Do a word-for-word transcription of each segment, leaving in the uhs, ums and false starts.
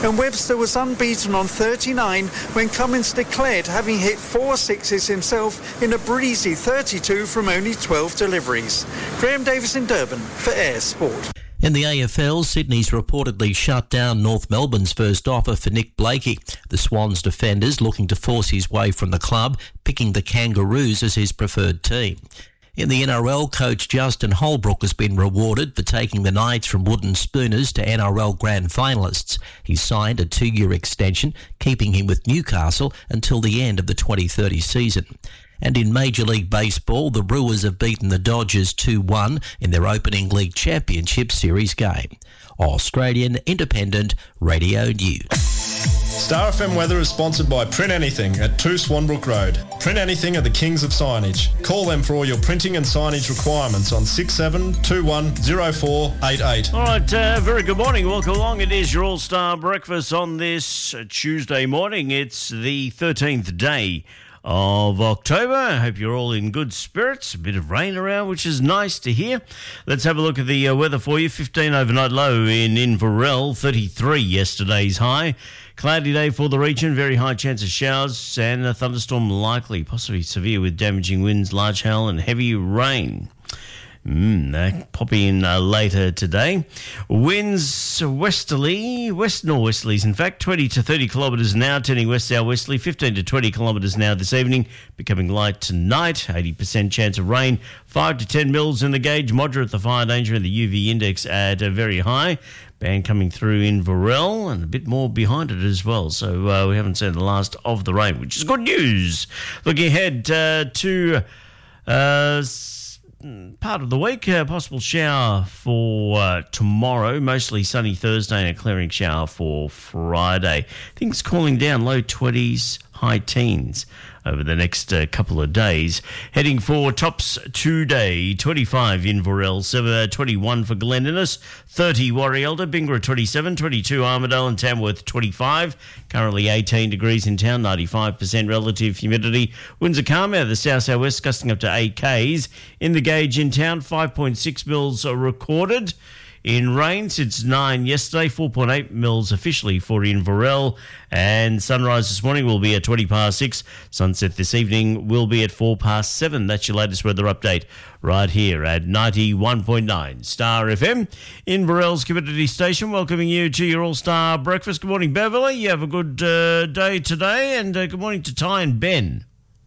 And Webster was unbeaten on thirty-nine when Cummins declared, having hit four sixes himself in a breezy thirty-two from only twelve deliveries. Graham Davis in Durban for Air Sport. In the A F L, Sydney's reportedly shut down North Melbourne's first offer for Nick Blakey. The Swans defenders looking to force his way from the club, picking the Kangaroos as his preferred team. In the N R L, coach Justin Holbrook has been rewarded for taking the Knights from wooden spooners to N R L grand finalists. He signed a two-year extension, keeping him with Newcastle until the end of the twenty thirty season. And in Major League Baseball, the Brewers have beaten the Dodgers two one in their opening League Championship Series game. Australian Independent Radio News. Star F M weather is sponsored by Print Anything at two Swanbrook Road. Print Anything are the kings of signage. Call them for all your printing and signage requirements on six seven two one zero four eight eight. All right, uh, very good morning. Welcome along. It is your All-Star Breakfast on this Tuesday morning. It's the thirteenth day of October. I hope you're all in good spirits. A bit of rain around, which is nice to hear. Let's have a look at the uh, weather for you. fifteen overnight low in Inverell, thirty-three yesterday's high. Cloudy day for the region, very high chance of showers and a thunderstorm likely, possibly severe with damaging winds, large hail and heavy rain. Mm, that pop in uh, later today. Winds westerly, west northwesterlies, in fact, twenty to thirty kilometres an hour, turning west southwesterly, fifteen to twenty kilometres an hour this evening, becoming light tonight, eighty percent chance of rain, five to ten mils in the gauge, moderate the fire danger and the U V index at a very high. Band coming through in Varel and a bit more behind it as well. So uh, we haven't seen the last of the rain, which is good news. Looking ahead uh, to uh, part of the week, a possible shower for uh, tomorrow, mostly sunny Thursday and a clearing shower for Friday. Things cooling down, low twenties, high teens over the next uh, couple of days. Heading for tops today, twenty-five in Inverell, twenty-one for Glen Innes, thirty Warrielda, Bingra twenty-seven, twenty-two Armidale and Tamworth twenty-five. Currently eighteen degrees in town, ninety-five percent relative humidity. Winds are calm out of the south-southwest, gusting up to eight k's. In the gauge in town, five point six mils are recorded. In rain since nine yesterday, four point eight mils officially for Inverell. And sunrise this morning will be at twenty past six. Sunset this evening will be at four past seven. That's your latest weather update right here at ninety-one point nine Star F M. Inverell's community station, welcoming you to your All-Star Breakfast. Good morning, Beverly. You have a good uh, day today. And uh, good morning to Ty and Ben.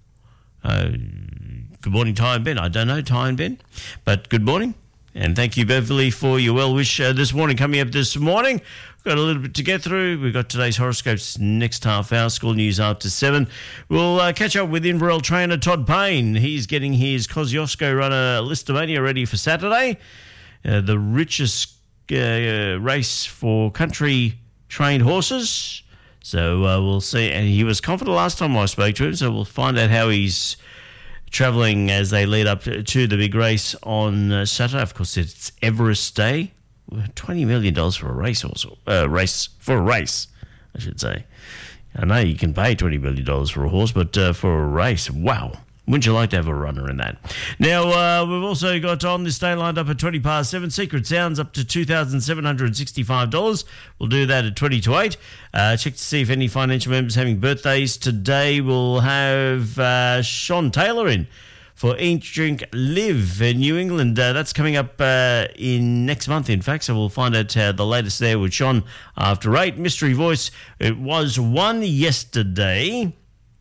Uh, good morning, Ty and Ben. I don't know Ty and Ben, but good morning. And thank you, Beverly, for your well wish uh, this morning. Coming up this morning, we've got a little bit to get through. We've got today's horoscopes next half hour, school news after seven. We'll uh, catch up with Inverell trainer Todd Payne. He's getting his Kosciuszko runner Listomania ready for Saturday. Uh, the richest uh, race for country-trained horses. So uh, we'll see. And he was confident last time I spoke to him, so we'll find out how he's travelling as they lead up to, to the big race on uh, Saturday. Of course, it's Everest Day. twenty million dollars for a racehorse. Uh, race for a race, I should say. I know you can pay twenty million dollars for a horse, but uh, for a race, wow. Wouldn't you like to have a runner in that? Now, uh, we've also got on this day lined up at twenty past seven. Secret Sounds up to two thousand seven hundred sixty-five dollars. We'll do that at twenty to eight. Uh, check to see if any financial members having birthdays today. We'll have uh, Sean Taylor in for Eat, Drink, Live in New England. Uh, that's coming up uh, in next month, in fact, so we'll find out uh, the latest there with Sean after eight. Mystery Voice, it was one yesterday.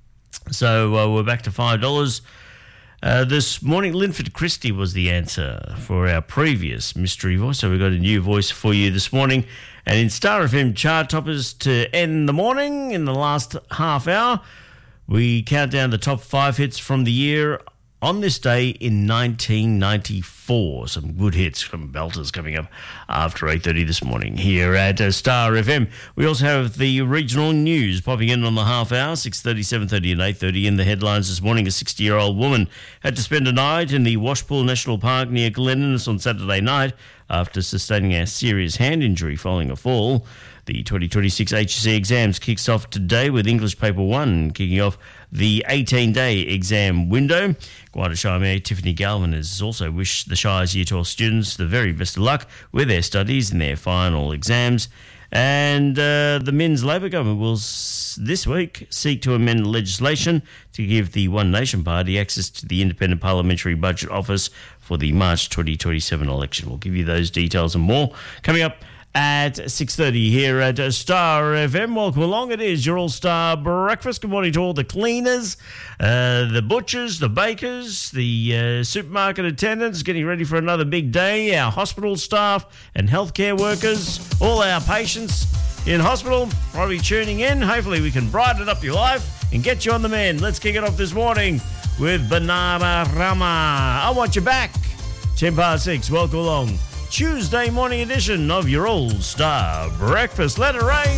So uh, we're back to five dollars. Uh, this morning, Linford Christie was the answer for our previous mystery voice. So we've got a new voice for you this morning. And in Star F M chart toppers to end the morning, in the last half hour, we count down the top five hits from the year on this day in nineteen ninety-four. Some good hits, some belters coming up after eight thirty this morning here at uh, Star F M. We also have the regional news popping in on the half hour, six thirty, seven thirty and eight thirty. In the headlines this morning, a sixty-year-old woman had to spend a night in the Washpool National Park near Glen Innes on Saturday night after sustaining a serious hand injury following a fall. The twenty twenty-six H S C exams kicks off today with English Paper one kicking off the eighteen-day exam window. Guarda Shire Mayor Tiffany Galvin has also wished the Shire's Year twelve students the very best of luck with their studies and their final exams. And uh, the Men's Labour government will s- this week seek to amend legislation to give the One Nation Party access to the Independent Parliamentary Budget Office for the March twenty twenty-seven election. We'll give you those details and more coming up at six thirty here at Star F M. Welcome along. It is your All-Star Breakfast. Good morning to all the cleaners, uh, the butchers, the bakers, the uh, supermarket attendants getting ready for another big day, our hospital staff and healthcare workers, all our patients in hospital probably tuning in. Hopefully we can brighten up your life and get you on the mend. Let's kick it off this morning with Bananarama. I Want You Back. ten past six. Welcome along. Tuesday morning edition of your All-Star Breakfast. Let it rain.